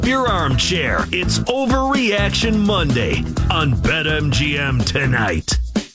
your armchair. It's Overreaction Monday on BetMGM tonight.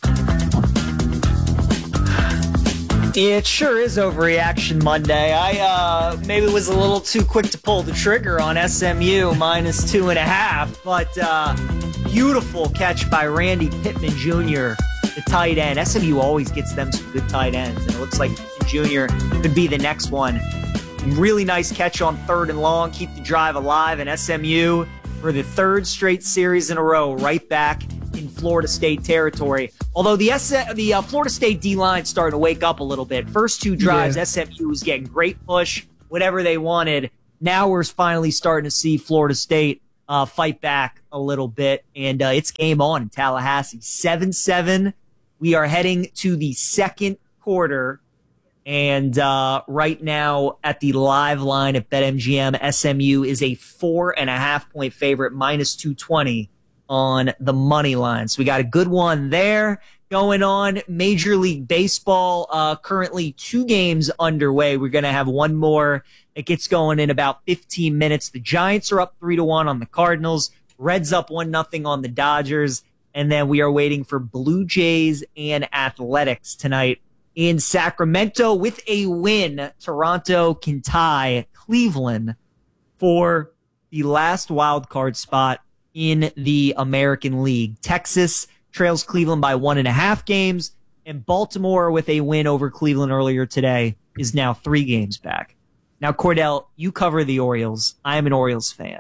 It sure is Overreaction Monday. I maybe was a little too quick to pull the trigger on SMU -2.5, but beautiful catch by Randy Pittman Jr., the tight end. SMU always gets them some good tight ends, and it looks like Pittman Jr. could be the next one. Really nice catch on 3rd and long, keep the drive alive, and SMU for the 3rd straight series in a row, right back in Florida State territory. Although the Florida State D-line starting to wake up a little bit. First 2 drives, SMU was getting great push, whatever they wanted. Now we're finally starting to see Florida State fight back a little bit, and it's game on in Tallahassee. 7-7. We are heading to the second quarter, and right now at the live line at BetMGM, SMU is a 4.5-point favorite, -220 on the money line. So we got a good one there going on. Major League Baseball, currently 2 games underway. We're going to have one more that gets going in about 15 minutes. The Giants are up 3-1 on the Cardinals. Reds up 1-0 on the Dodgers. And then we are waiting for Blue Jays and Athletics tonight in Sacramento. With a win, Toronto can tie Cleveland for the last wild card spot in the American League. Texas trails Cleveland by 1.5 games, and Baltimore, with a win over Cleveland earlier today, is now 3 games back. Now, Cordell, you cover the Orioles. I am an Orioles fan.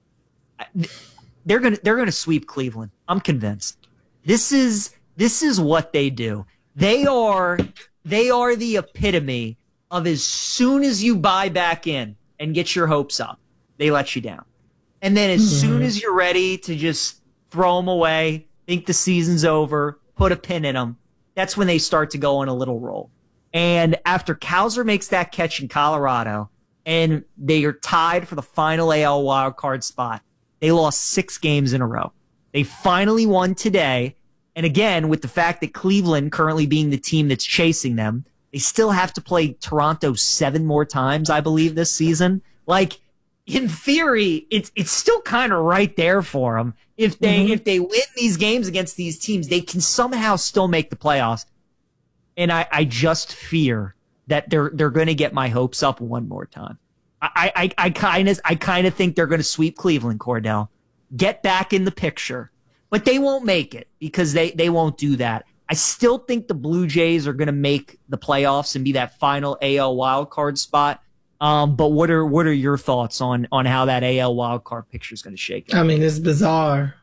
They're gonna sweep Cleveland. I'm convinced. This is what they do. They are the epitome of as soon as you buy back in and get your hopes up, they let you down. And then as soon as you're ready to just throw them away, think the season's over, put a pin in them, that's when they start to go on a little roll. And after Cowser makes that catch in Colorado, and they are tied for the final AL wildcard spot, they lost 6 games in a row. They finally won today. And again, with the fact that Cleveland currently being the team that's chasing them, they still have to play Toronto 7 more times, I believe, this season. Like, in theory, it's still kind of right there for them. If they win these games against these teams, they can somehow still make the playoffs. And I just fear that they're going to get my hopes up one more time. I kind of think they're going to sweep Cleveland, Cordell, get back in the picture, but they won't make it because they won't do that. I still think the Blue Jays are going to make the playoffs and be that final AL wildcard spot. But what are your thoughts on how that AL wildcard picture is going to shake out? I mean, it's bizarre.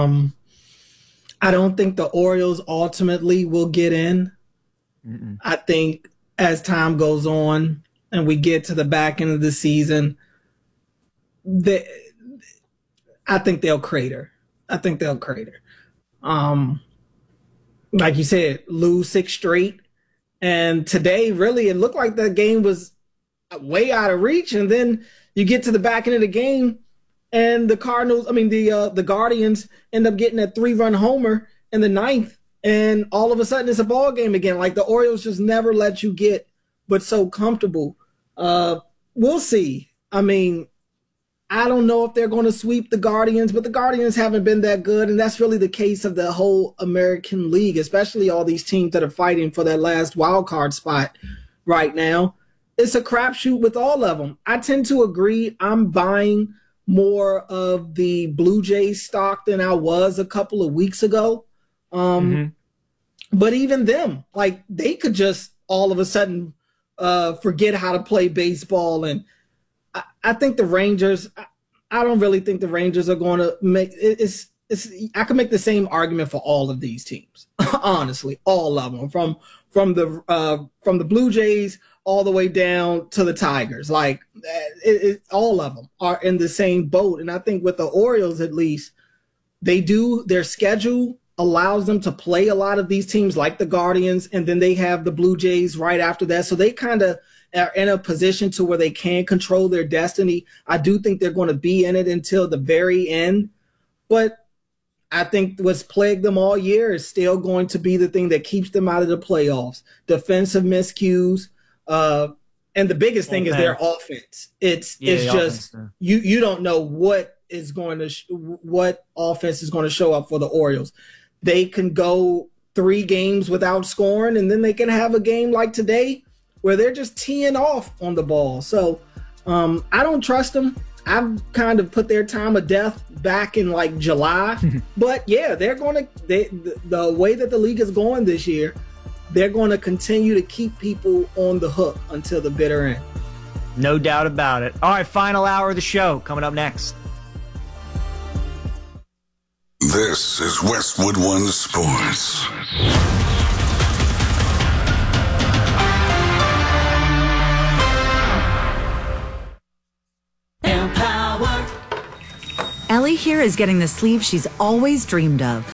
I don't think the Orioles ultimately will get in. I think as time goes on and we get to the back end of the season, I think they'll crater. Like you said, lose 6 straight. And today, really, it looked like the game was way out of reach, and then you get to the back end of the game, and the Guardians end up getting a 3-run homer in the 9th, and all of a sudden it's a ball game again. Like, the Orioles just never let you get but so comfortable. We'll see. I mean, I don't know if they're going to sweep the Guardians, but the Guardians haven't been that good, and that's really the case of the whole American League, especially all these teams that are fighting for that last wild card spot right now. It's a crapshoot with all of them. I tend to agree. I'm buying more of the Blue Jays stock than I was a couple of weeks ago. But even them, like, they could just all of a sudden forget how to play baseball. And I think the Rangers, I don't really think the Rangers are going to make it. I can make the same argument for all of these teams, honestly, all of them, from the Blue Jays all the way down to the Tigers. Like, all of them are in the same boat. And I think with the Orioles, at least, their schedule allows them to play a lot of these teams like the Guardians, and then they have the Blue Jays right after that. So they kind of are in a position to where they can control their destiny. I do think they're going to be in it until the very end. But I think what's plagued them all year is still going to be the thing that keeps them out of the playoffs. Defensive miscues, And the biggest thing is their offense. It's just you don't know what offense is going to show up for the Orioles. They can go 3 games without scoring, and then they can have a game like today where they're just teeing off on the ball. So I don't trust them. I've kind of put their time of death back in like July. But yeah, the way that the league is going this year, they're going to continue to keep people on the hook until the bitter end. No doubt about it. All right, final hour of the show coming up next. This is Westwood One Sports. Ellie here is getting the sleep she's always dreamed of.